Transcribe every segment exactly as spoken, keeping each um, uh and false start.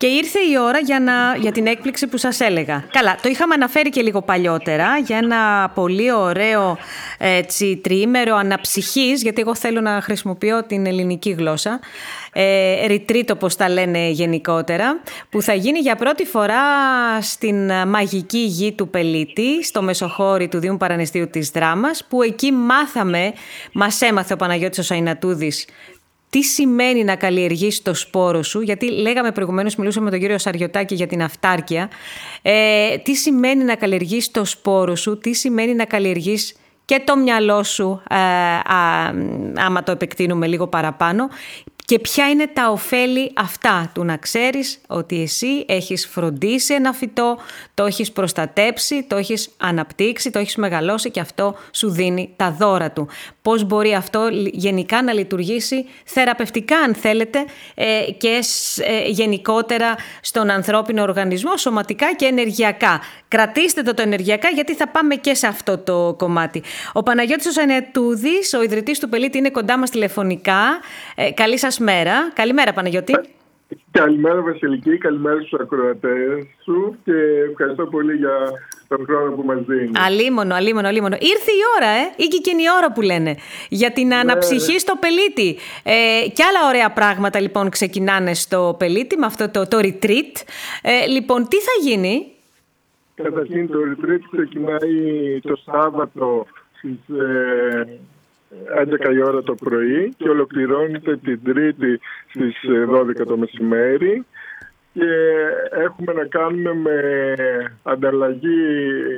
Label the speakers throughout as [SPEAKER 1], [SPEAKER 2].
[SPEAKER 1] Και ήρθε η ώρα για, να, για την έκπληξη που σας έλεγα. Καλά, το είχαμε αναφέρει και λίγο παλιότερα για ένα πολύ ωραίο έτσι, τριήμερο αναψυχής, γιατί εγώ θέλω να χρησιμοποιώ την ελληνική γλώσσα, ε, retreat όπως τα λένε γενικότερα, που θα γίνει για πρώτη φορά στην μαγική γη του Πελίτη, στο Μεσοχώρι του Δήμου Παραναιστείου της Δράμας, που εκεί μάθαμε, μας έμαθε ο Παναγιώτης ο Σαϊνατούδης, τι σημαίνει να καλλιεργείς το σπόρο σου, γιατί λέγαμε προηγουμένως, μιλούσαμε με τον κύριο Σαριωτάκη για την αυτάρκεια, ε, τι σημαίνει να καλλιεργείς το σπόρο σου, τι σημαίνει να καλλιεργείς και το μυαλό σου, ε, α, άμα το επεκτείνουμε λίγο παραπάνω, και ποια είναι τα ωφέλη αυτά του να ξέρεις ότι εσύ έχεις φροντίσει ένα φυτό, το έχεις προστατέψει, το έχεις αναπτύξει, το έχεις μεγαλώσει και αυτό σου δίνει τα δώρα του. Πώς μπορεί αυτό γενικά να λειτουργήσει θεραπευτικά, αν θέλετε, και γενικότερα στον ανθρώπινο οργανισμό, σωματικά και ενεργειακά. Κρατήστε το το ενεργειακά, γιατί θα πάμε και σε αυτό το κομμάτι. Ο Παναγιώτης ο Σαϊνατούδης, ο ιδρυτής του Πελίτη, είναι κοντά μας τηλεφωνικά. Καλή σας μέρα. Καλημέρα, Παναγιώτη.
[SPEAKER 2] Καλημέρα, Βασιλική. Καλημέρα στους ακροατές σου και ευχαριστώ πολύ για τον χρόνο που μας δίνει.
[SPEAKER 1] Αλίμονο, αλίμονο, αλίμονο. Ήρθε η ώρα, ε! Ήγηκε και η ώρα που λένε, για την ναι. αναψυχή στο Πελίτη. Ε, και άλλα ωραία πράγματα λοιπόν ξεκινάνε στο Πελίτη με αυτό το, το retreat. Ε, λοιπόν, τι θα γίνει?
[SPEAKER 2] Καταρχήν το retreat ξεκινάει το Σάββατο στις ε, έντεκα η ώρα το πρωί και ολοκληρώνεται την Τρίτη στις δώδεκα το μεσημέρι, και έχουμε να κάνουμε με ανταλλαγή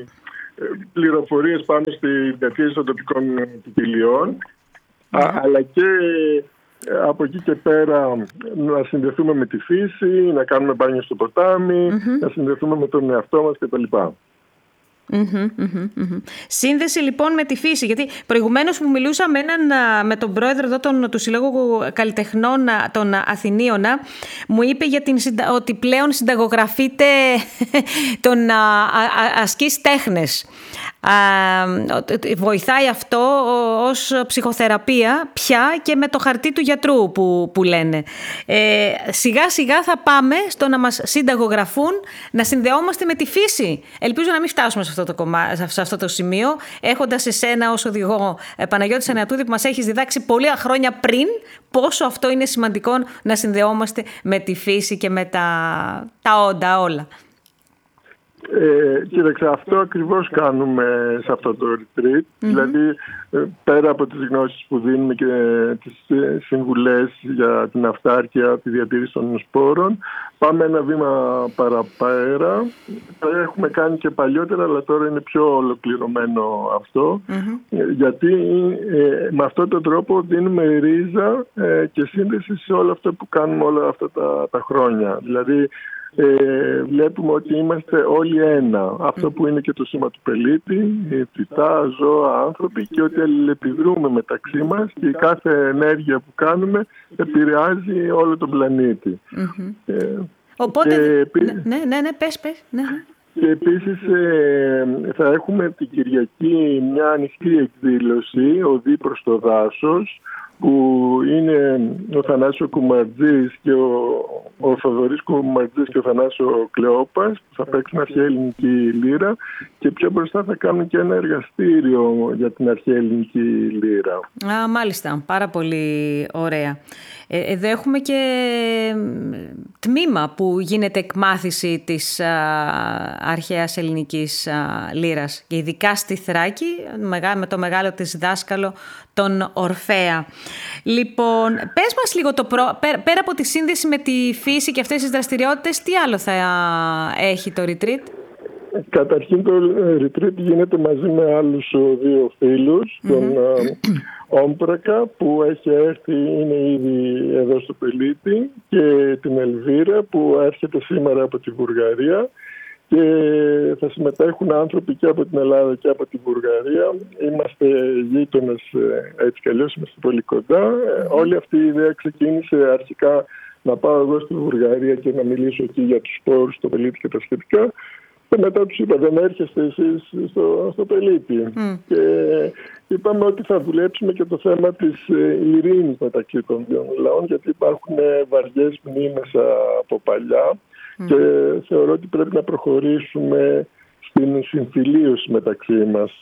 [SPEAKER 2] πληροφορίες πάνω στη διατήρηση των τοπικών ποικιλιών, mm. αλλά και από εκεί και πέρα να συνδεθούμε με τη φύση, να κάνουμε μπάνιο στο ποτάμι, mm-hmm. να συνδεθούμε με τον εαυτό μας κτλ.
[SPEAKER 1] Mm-hmm, mm-hmm, mm-hmm. Σύνδεση λοιπόν με τη φύση, γιατί προηγουμένως που μιλούσα με, έναν, με τον πρόεδρο εδώ τον, του Συλλόγου Καλλιτεχνών των Αθηνίων, μου είπε για την, ότι πλέον συνταγογραφείται τον α, α, ασκείς τέχνες. Α, βοηθάει αυτό ως ψυχοθεραπεία πια και με το χαρτί του γιατρού που, που λένε. Ε, σιγά σιγά θα πάμε στο να μας συνταγογραφούν, να συνδεόμαστε με τη φύση. Ελπίζω να μην φτάσουμε σε αυτό το, κομμά, σε αυτό το σημείο, έχοντας εσένα ως οδηγό, Παναγιώτη Σαϊνατούδη, που μας έχεις διδάξει πολλά χρόνια πριν πόσο αυτό είναι σημαντικό, να συνδεόμαστε με τη φύση και με τα, τα όντα όλα.
[SPEAKER 2] Ε, κοίταξε, αυτό ακριβώς κάνουμε σε αυτό το retreat. Mm-hmm. Δηλαδή, πέρα από τις γνώσεις που δίνουμε και τις συμβουλές για την αυτάρκεια, τη διατήρηση των σπόρων, πάμε ένα βήμα παραπέρα. Το έχουμε κάνει και παλιότερα, αλλά τώρα είναι πιο ολοκληρωμένο αυτό. Mm-hmm. Γιατί ε, με αυτόν τον τρόπο δίνουμε ρίζα ε, και σύνδεση σε όλο αυτό που κάνουμε όλα αυτά τα, τα χρόνια. Δηλαδή, Ε, βλέπουμε ότι είμαστε όλοι ένα. Αυτό που είναι και το σήμα του Πελίτη, φυτά, ζώα, άνθρωποι, και ότι αλληλεπιδρούμε μεταξύ μας και η κάθε ενέργεια που κάνουμε επηρεάζει όλο τον πλανήτη. Mm-hmm. Ε,
[SPEAKER 1] Οπότε, και, ναι, ναι, ναι, πες, πες. Ναι.
[SPEAKER 2] Και επίσης ε, θα έχουμε την Κυριακή μια ανοιχτή εκδήλωση, Οδή προς το δάσος, που είναι ο Θανάσιο Κουμαρτζής και ο, ο Θοδωρής Κουμαρτζής και ο Θανάσιο Κλεόπας, που θα παίξουν αρχαία ελληνική λύρα, και πιο μπροστά θα κάνουν και ένα εργαστήριο για την αρχαία ελληνική λύρα.
[SPEAKER 1] Α, μάλιστα. Πάρα πολύ ωραία. Ε, εδώ έχουμε και τμήμα που γίνεται εκμάθηση της α, αρχαίας ελληνικής α, λύρας, και ειδικά στη Θράκη, με το μεγάλο της δάσκαλο, τον Ορφέα. Λοιπόν, πες μας λίγο, το προ... πέρα από τη σύνδεση με τη φύση και αυτές τις δραστηριότητες, τι άλλο θα έχει το retreat?
[SPEAKER 2] Καταρχήν το retreat γίνεται μαζί με άλλους δύο φίλους, mm-hmm. τον Όμπρακα, που έχει έρθει, είναι ήδη εδώ στο Πελίτη, και την Ελβίρα, που έρχεται σήμερα από τη Βουλγαρία, και θα συμμετέχουν άνθρωποι και από την Ελλάδα και από τη Βουλγαρία. Είμαστε γείτονες, έτσι κι αλλιώς είμαστε πολύ κοντά. Όλη αυτή η ιδέα ξεκίνησε αρχικά να πάω εγώ στη Βουλγαρία και να μιλήσω εκεί για τους σπόρους στο Πελίτη και τα σχετικά. Και μετά τους είπα, δεν έρχεστε εσείς στο, στο Πελίτη. Mm. Και είπαμε ότι θα δουλέψουμε και το θέμα της ειρήνης μεταξύ των δύο λαών, γιατί υπάρχουν βαριές μνήμες από παλιά. Mm. Και θεωρώ ότι πρέπει να προχωρήσουμε στην συμφιλίωση μεταξύ μας.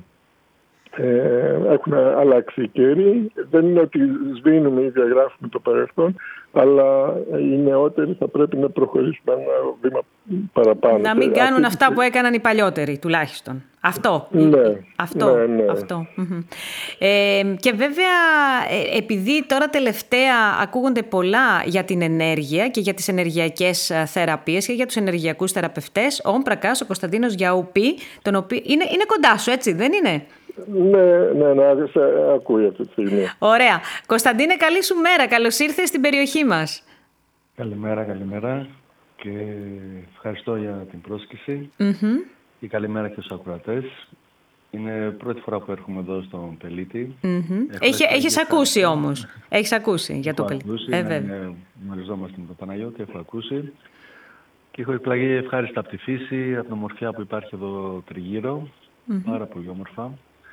[SPEAKER 2] Ε, έχουν αλλάξει οι καιροί. Δεν είναι ότι σβήνουμε ή διαγράφουμε το παρελθόν, αλλά οι νεότεροι θα πρέπει να προχωρήσουμε ένα βήμα παραπάνω.
[SPEAKER 1] Να μην κάνουν αυτά που έκαναν οι παλιότεροι, τουλάχιστον. Αυτό.
[SPEAKER 2] Ναι,
[SPEAKER 1] αυτό,
[SPEAKER 2] ναι, ναι.
[SPEAKER 1] αυτό. Ε, και βέβαια, επειδή τώρα τελευταία ακούγονται πολλά για την ενέργεια και για τις ενεργειακές θεραπείες και για τους ενεργειακούς θεραπευτές, ο Όμπρακας, ο Κωνσταντίνος Γιαούπη, τον οποίο... είναι, είναι κοντά σου, έτσι, δεν είναι?
[SPEAKER 2] Ναι, ναι, ναι, σε ακούει αυτή τη στιγμή.
[SPEAKER 1] Ωραία. Κωνσταντίνε, καλή σου μέρα. Καλώς ήρθες στην περιοχή μας.
[SPEAKER 3] Καλημέρα, καλημέρα και ευχαριστώ για την πρόσκληση.
[SPEAKER 1] Mm-hmm.
[SPEAKER 3] Και καλημέρα και στους ακροατές. Είναι πρώτη φορά που έρχομαι εδώ στον Πελίτη.
[SPEAKER 1] Mm-hmm. Έχει, έχεις ακούσει όμως. Έχεις ακούσει για το Πελίτη.
[SPEAKER 3] Ακούσει, ε, ναι, ναι, γνωριζόμαστε με τον Παναγιώτη, έχω ακούσει. Και έχω εκπλαγεί ευχάριστα από τη φύση, από την ομορφιά που υπάρχει εδώ τριγύρω. Mm-hmm. Πάρα πολύ όμορφα.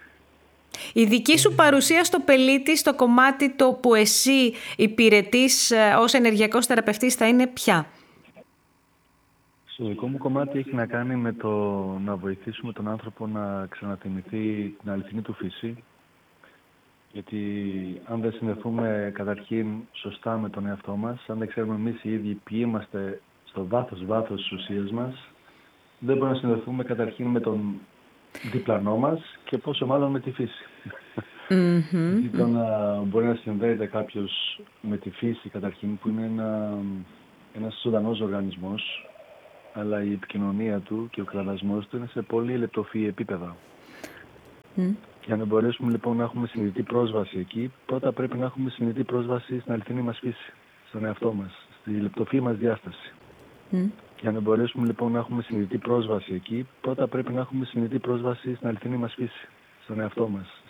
[SPEAKER 1] Η δική σου παρουσία στο Πελίτη, στο κομμάτι το που εσύ υπηρετείς ως ενεργειακός θεραπευτής, θα είναι ποια?
[SPEAKER 3] Στο δικό μου κομμάτι έχει να κάνει με το να βοηθήσουμε τον άνθρωπο να ξανατιμηθεί την αληθινή του φύση. Γιατί αν δεν συνδεθούμε καταρχήν σωστά με τον εαυτό μας, αν δεν ξέρουμε εμείς οι ίδιοι ποιοι είμαστε στο βάθος βάθος της ουσίας μας, δεν μπορούμε να συνδεθούμε καταρχήν με τον διπλανό μας και πόσο μάλλον με τη φύση.
[SPEAKER 1] Mm-hmm.
[SPEAKER 3] Γιατί το να μπορεί να συνδέεται κάποιος με τη φύση καταρχήν, που είναι ένα, ένας ζωντανός οργανισμός, αλλά η επικοινωνία του και ο κραδασμός του είναι σε πολύ λεπτοφυή επίπεδα. Mm. Για να μπορέσουμε λοιπόν να έχουμε συνειδητή πρόσβαση εκεί, πρώτα πρέπει να έχουμε συνειδητή πρόσβαση στην αληθινή μας φύση, στον εαυτό μας, στη λεπτοφυή μας διάσταση. Mm. Για να μπορέσουμε λοιπόν να έχουμε συνειδητή πρόσβαση εκεί, πρώτα πρέπει να έχουμε συνειδητή πρόσβαση στην αληθινή μας φύση, στον εαυτό μας,